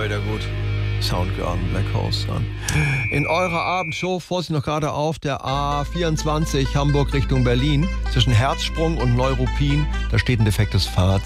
wieder gut. Soundgarden, Black Horse Sun. In eurer Abendshow fuhr sie noch gerade auf der A24 Hamburg Richtung Berlin. Zwischen Herzsprung und Neuruppin, da steht ein defektes Fahrrad.